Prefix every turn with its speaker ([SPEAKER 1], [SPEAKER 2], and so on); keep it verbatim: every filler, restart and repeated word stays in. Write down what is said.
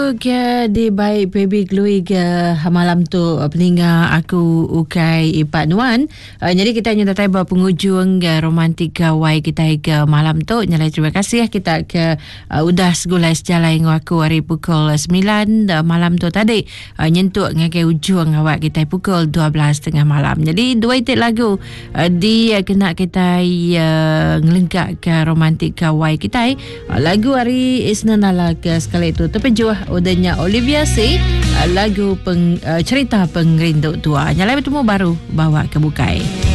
[SPEAKER 1] Ke di baik baby glue ke malam tu peninga aku ukai Ipak Nuan. Uh, jadi kita hanya datai bawa penghujung uh, romantik wai kita ke malam tu. Nyalai terima kasih kita ke uh, udah segulai sejalan dengan aku hari pukul sembilan uh, malam tu tadi. Uh, nyentuk ngakai ujung awak kita pukul dua belas tengah malam. Jadi dua itik lagu uh, di uh, kena kita uh, ngelengkak ke romantik wai kita. Uh, lagu hari Isnan ala ke sekali itu terpejuah udahnya Olivia C, lagu peng, uh, cerita pengrindu tua. Nyalai bertemu baru bawa ke bukai.